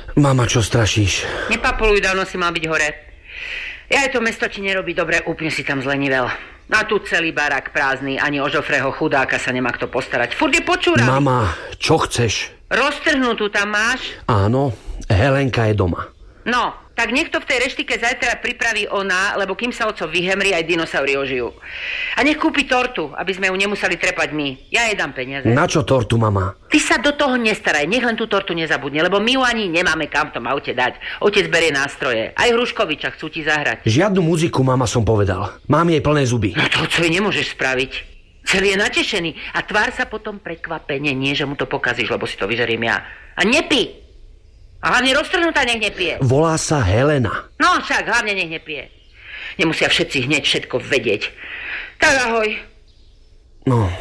Mama, čo strašíš? Nepapuluj, dávno si mal byť hore. Ja aj to mesto ti nerobí dobre, úplne si tam zlenivel. A tu celý barák prázdny, ani o Žofrého chudáka sa nemá kto postarať. Furt je počúraný. Mama, čo chceš? Roztrhnutú tam máš? Áno, Helenka je doma. No, tak nech to v tej reštike zajtra pripraví ona, lebo kým sa oco vyhemrí, aj dinosauri ožijú. A nech kúpi tortu, aby sme ju nemuseli trepať my. Ja jej dám peniaze. Na čo tortu, mama? Ty sa do toho nestaraj, nech len tú tortu nezabudne, lebo my ju ani nemáme kam v tom aute dať. Otec berie nástroje. Aj Hruškoviča chcú ti zahrať. Žiadnu muziku, mama, som povedal. Mám jej plné zuby. No to, čo jej nemôžeš spraviť. Celý je natešený a tvár sa potom prekvapenie, nie že mu to pokazíš, lebo si to vyžerím ja. A nepí! A hlavne roztrhnutá nech nepije. Volá sa Helena. No však, hlavne nech nepije. Nemusia všetci hneď všetko vedieť. Tak ahoj. No.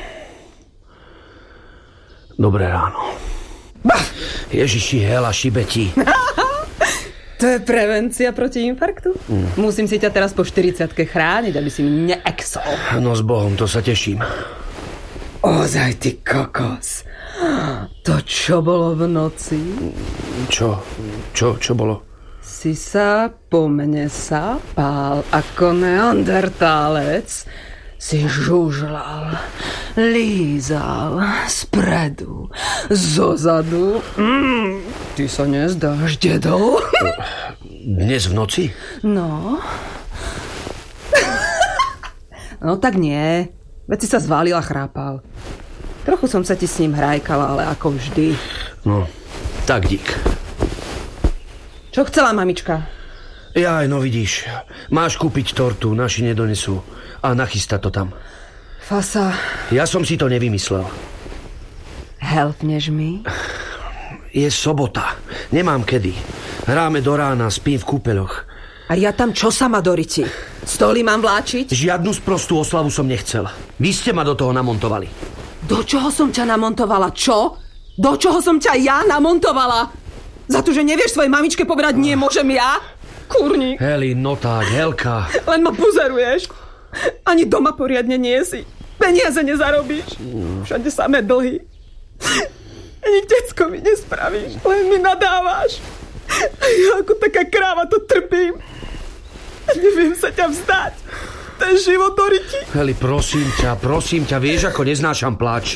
Dobré ráno. Ježiši, Hela, šibetí. To je prevencia proti infarktu? Musím si ťa teraz po 40-ke chrániť, aby si mi neexol. No s Bohom, to sa teším. Ozaj, ty kokos. To čo bolo v noci? Čo bolo? Si sa po mne sápal ako neandertálec. Si žužlal, lízal spredu, zozadu. Ty sa nezdáš, dedo? Dnes v noci? No. No tak nie. Veď si sa zvalil a chrápal. Trochu som sa ti s ním hrajkala, ale ako vždy. No, tak dík. Čo chcela mamička? Jaj, no vidíš. Máš kúpiť tortu, naši nedonesú. A nachystať to tam. Fasa. Ja som si to nevymyslel. Helpneš mi? Je sobota. Nemám kedy. Hráme do rána, spím v kúpeľoch. A ja tam čo sama do riti? Stoly mám vláčiť? Žiadnu sprostú oslavu som nechcel. Vy ste ma do toho namontovali. Do čoho som ťa namontovala? Čo? Do čoho som ťa ja namontovala? Za to, že nevieš svojej mamičke povedať nie, môžem ja? Kurník. Heli, no tak, Helka. Len ma buzeruješ. Ani doma poriadne nie si. Peniaze nezarobíš. Všade samé dlhy. Ani decko mi nespravíš. Len mi nadávaš. A ja ako taká kráva to trpím. A neviem sa ťa vzdať. Ten život do riti. Heli, prosím ťa, vieš, ako neznášam pláč.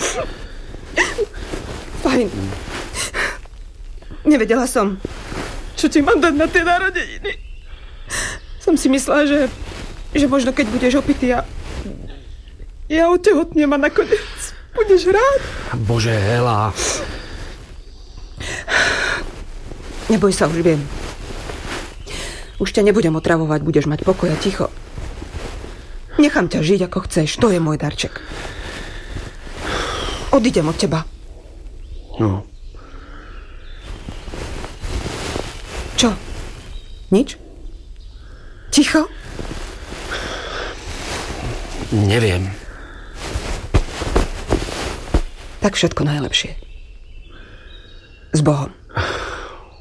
Fajn. Nevedela som, čo ti mám dať na tie narodeniny. Som si myslela, že možno keď budeš opitý ja otehotnem a nakoniec budeš rád. Bože, Hela. Neboj sa, už viem. Už ťa nebudem otravovať, budeš mať pokoj a ticho. Nechám ťa žiť, ako chceš. To je môj darček. Odídem od teba. No. Čo? Nič? Ticho? Neviem. Tak všetko najlepšie. S Bohom.